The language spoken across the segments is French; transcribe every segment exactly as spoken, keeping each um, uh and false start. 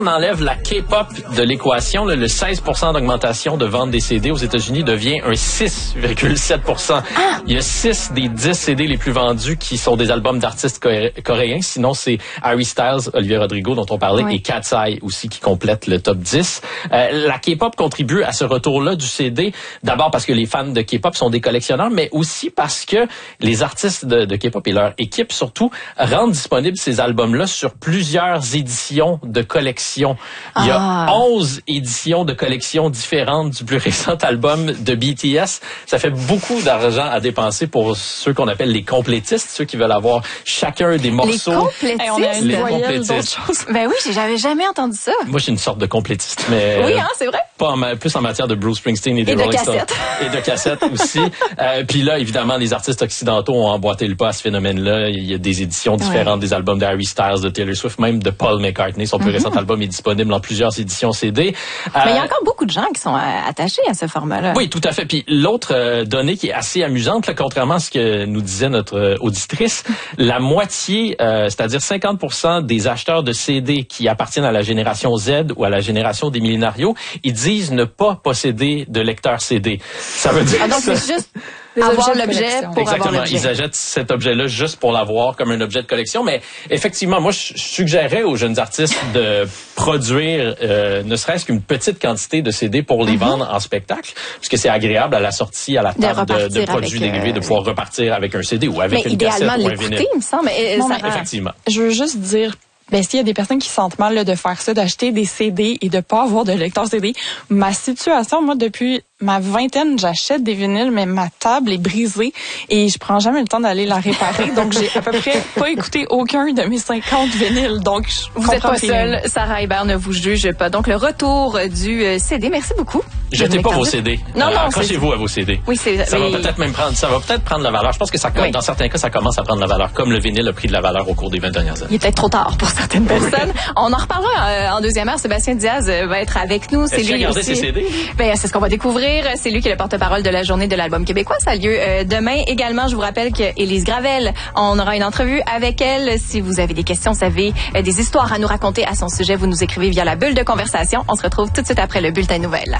On enlève la K-pop de l'équation, là, le seize pour cent d'augmentation de vente des C D aux États-Unis devient un six virgule sept pour cent. Ah! Il y a six des dix C D les plus vendus qui sont des albums d'artistes coré- coréens. Sinon, c'est Harry Styles, Olivia Rodrigo, dont on parlait, oui. et Cat's Eye aussi qui complètent le top dix. Euh, la K-pop contribue à ce retour-là du C D, d'abord parce que les fans de K-pop sont des collectionneurs, mais aussi parce que les artistes de, de K-pop et leur équipe, surtout, rendent disponibles ces albums-là sur plusieurs éditions de collection. Il y a ah. onze éditions de collections différentes du plus récent album de B T S. Ça fait beaucoup d'argent à dépenser pour ceux qu'on appelle les complétistes, ceux qui veulent avoir chacun des morceaux. Les complétistes? Hey, on a les complétistes. Ben oui, j'avais jamais entendu ça. Moi, je suis une sorte de complétiste, mais oui, hein, c'est vrai. Pas en, plus en matière de Bruce Springsteen et des et Rolling Stones. Et de cassettes aussi. euh, Puis là, évidemment, les artistes occidentaux ont emboîté le pas à ce phénomène-là. Il y a des éditions différentes ouais. des albums d'Harry Styles, de Taylor Swift, même de Paul McCartney. Son plus mm-hmm. récent album est disponible en plusieurs éditions C D. Euh, Mais il y a encore beaucoup de gens qui sont euh, attachés à ce format-là. Oui, tout à fait. Puis l'autre euh, donnée qui est assez amusante, là, contrairement à ce que nous disait notre euh, auditrice, la moitié, euh, c'est-à-dire cinquante pour cent des acheteurs de C D qui appartiennent à la génération Z ou à la génération des millénarios, ils disent ne pas posséder de lecteur C D. Ça veut dire ah, donc ça... c'est juste avoir l'objet pour Exactement. avoir l'objet. Ils achètent cet objet-là juste pour l'avoir comme un objet de collection. Mais effectivement, moi, je suggérerais aux jeunes artistes de produire euh, ne serait-ce qu'une petite quantité de C D pour les mm-hmm. vendre en spectacle, puisque c'est agréable à la sortie, à la table de, de, de produits avec, dérivés, euh, de pouvoir repartir avec un C D ou avec mais une cassette ou un vinyle. Il me semble. Mais, non, ça mais effectivement. Je veux juste dire... Ben, s'il y a des personnes qui se sentent mal là, de faire ça, d'acheter des C D et de pas avoir de lecteur C D, ma situation, moi, depuis ma vingtaine, j'achète des vinyles, mais ma table est brisée et je prends jamais le temps d'aller la réparer. Donc, j'ai à peu près pas écouté aucun de mes cinquante vinyles. Donc, je vous n'êtes pas seule. Sarah Hébert ne vous juge pas. Donc, le retour du C D. Merci beaucoup. Jetez pas vos C D. Non, euh, non. Accrochez-vous à vos C D. Oui, c'est ça. Mais... va peut-être même prendre, ça va peut-être prendre la valeur. Je pense que ça, oui. dans certains cas, ça commence à prendre la valeur, comme le vinyle a pris de la valeur au cours des vingt dernières années. Il est peut-être trop tard pour certaines personnes. On en reparlera euh, en deuxième heure. Sébastien Diaz euh, va être avec nous. C'est lui aussi. Ses C D? Ben, c'est ce qu'on va découvrir. C'est lui qui est le porte-parole de la journée de l'album québécois. Ça a lieu euh, demain. Également, je vous rappelle que Élise Gravel, on aura une entrevue avec elle. Si vous avez des questions, vous avez euh, des histoires à nous raconter à son sujet, vous nous écrivez via la bulle de conversation. On se retrouve tout de suite après le bulletin de nouvelles.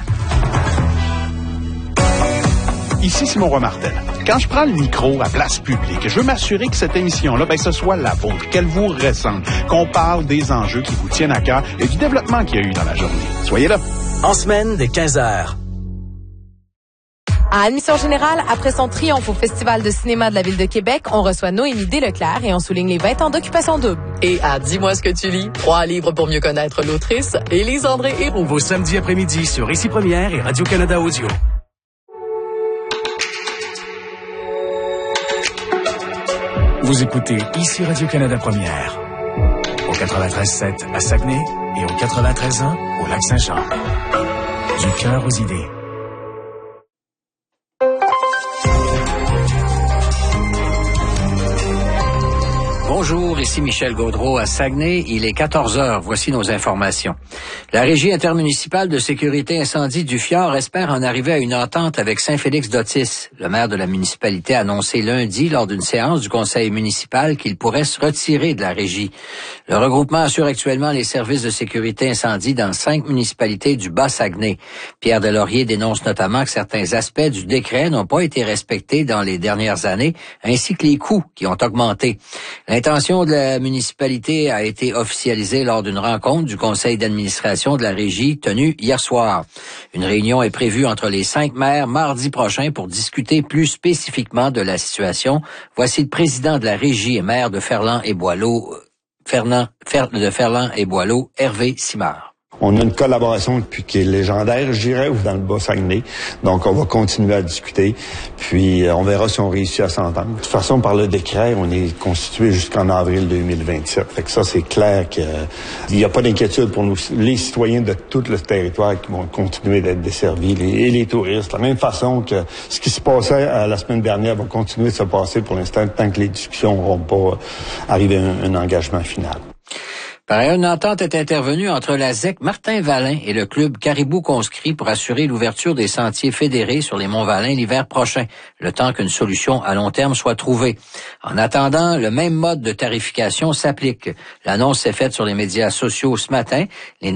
Ici Simon Roy Martel. Quand je prends le micro à place publique, je veux m'assurer que cette émission-là, ben, ce soit la vôtre, qu'elle vous ressemble, qu'on parle des enjeux qui vous tiennent à cœur et du développement qu'il y a eu dans la journée. Soyez là. En semaine, dès quinze heures. À Admission Générale, après son triomphe au Festival de cinéma de la Ville de Québec, on reçoit Noémie Desleclerc et on souligne les vingt ans d'Occupation double. Et à Dis-moi ce que tu lis, trois livres pour mieux connaître l'autrice, Élise-André Héroux. Vos samedis après-midi sur Ici Première et Radio-Canada Audio. Vous écoutez Ici Radio-Canada Première, au quatre-vingt-treize sept à Saguenay et au quatre-vingt-treize un au Lac-Saint-Jean. Du cœur aux idées. Bonjour, ici Michel Gaudreau à Saguenay. Il est quatorze heures. Voici nos informations. La Régie intermunicipale de sécurité incendie du Fjord espère en arriver à une entente avec Saint-Félix-d'Otis. Le maire de la municipalité a annoncé lundi, lors d'une séance du conseil municipal, qu'il pourrait se retirer de la régie. Le regroupement assure actuellement les services de sécurité incendie dans cinq municipalités du Bas-Saguenay. Pierre Delaurier dénonce notamment que certains aspects du décret n'ont pas été respectés dans les dernières années, ainsi que les coûts qui ont augmenté. L'intention de la municipalité a été officialisée lors d'une rencontre du conseil d'administration de la régie tenue hier soir. Une réunion est prévue entre les cinq maires mardi prochain pour discuter plus spécifiquement de la situation. Voici le président de la régie et maire de Ferland et Boileau, Fernand, Fer, de Ferland et Boileau, Hervé Simard. On a une collaboration depuis qui est légendaire, je dirais, ou dans le Bas-Saguenay. Donc, on va continuer à discuter. Puis, on verra si on réussit à s'entendre. De toute façon, par le décret, on est constitué jusqu'en avril deux mille vingt-sept. Fait que ça, c'est clair qu'il n'y a pas d'inquiétude pour nous, les citoyens de tout le territoire qui vont continuer d'être desservis, les, et les touristes. De la même façon que ce qui se passait euh, la semaine dernière va continuer de se passer pour l'instant, tant que les discussions n'auront pas arrivé à un, un engagement final. Par ailleurs, une entente est intervenue entre la Z E C Martin-Valin et le club Caribou Conscrit pour assurer l'ouverture des sentiers fédérés sur les Monts-Valin l'hiver prochain, le temps qu'une solution à long terme soit trouvée. En attendant, le même mode de tarification s'applique. L'annonce s'est faite sur les médias sociaux ce matin. Les